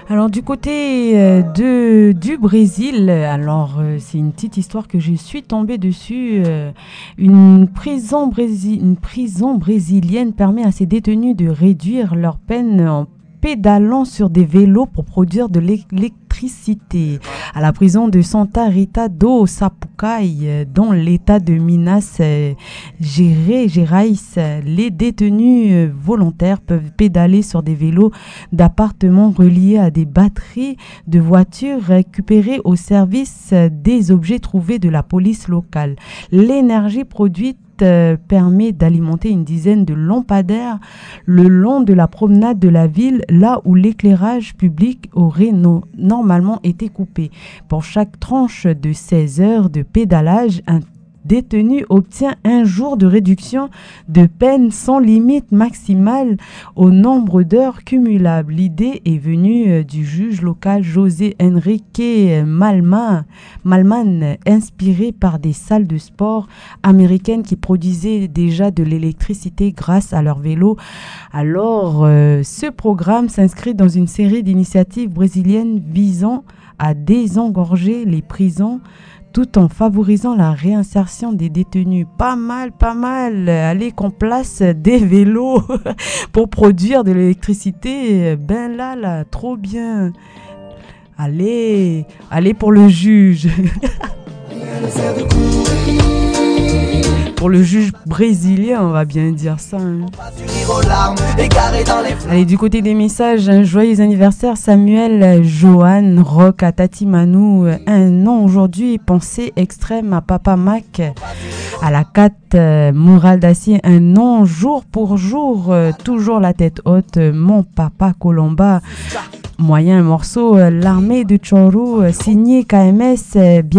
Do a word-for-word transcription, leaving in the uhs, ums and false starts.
Alors du côté euh, de, du Brésil, alors euh, c'est une petite histoire que je suis tombée dessus. euh, une, prison brési- une prison brésilienne permet à ses détenus de réduire leur peine en pédalant sur des vélos pour produire de l'électricité. À la prison de Santa Rita do Sapucaí, euh, dans l'état de Minas euh, Géré- Gerais, euh, les détenus euh, volontaires peuvent pédaler sur des vélos d'appartements reliés à des batteries de voitures récupérées au service euh, des objets trouvés de la police locale. L'énergie produite euh, permet d'alimenter une dizaine de lampadaires le long de la promenade de la ville, là où l'éclairage public aurait no- normalement été coupé. Pour chaque tranche de seize heures de pédalage, un détenu obtient un jour de réduction de peine sans limite maximale au nombre d'heures cumulables. L'idée est venue euh, du juge local José Henrique Malman, Malman, inspiré par des salles de sport américaines qui produisaient déjà de l'électricité grâce à leurs vélos. Alors, euh, ce programme s'inscrit dans une série d'initiatives brésiliennes visant à désengorger les prisons tout en favorisant la réinsertion des détenus. Pas mal, pas mal. Allez qu'on place des vélos pour produire de l'électricité. Ben là, là, trop bien. Allez, allez pour le juge. Pour le juge brésilien, on va bien dire ça. Hein. Allez, du côté des messages, un joyeux anniversaire Samuel, Johan, Rock, à Tati Manou. Un an aujourd'hui, pensée extrême à Papa Mac, à la Cat, euh, Moral d'acier. Un an, jour pour jour, euh, toujours la tête haute. Mon papa Colomba, moyen morceau, euh, l'armée de Choro, euh, signé K M S. Euh,